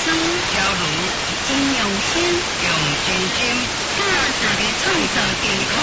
中， 假如应用心， 用真心， 踏实地创造健康